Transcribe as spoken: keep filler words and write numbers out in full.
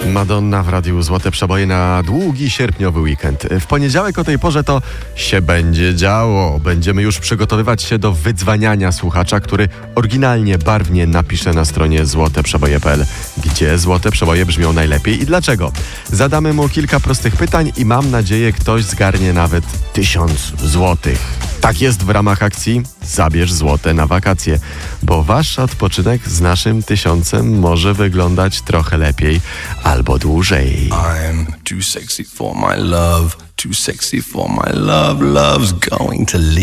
Madonna w radiu Złote Przeboje na długi sierpniowy weekend. W poniedziałek o tej porze to się będzie działo. Będziemy już przygotowywać się do wydzwaniania słuchacza, który oryginalnie, barwnie napisze na stronie złote przeboje kropka p l, gdzie Złote Przeboje brzmią najlepiej i dlaczego. Zadamy mu kilka prostych pytań i mam nadzieję, ktoś zgarnie nawet tysiąc złotych. Tak jest w ramach akcji Zabierz złote na wakacje, bo wasz odpoczynek z naszym tysiącem może wyglądać trochę lepiej albo dłużej. I'm too sexy for my love, too sexy for my love, love's going to leave.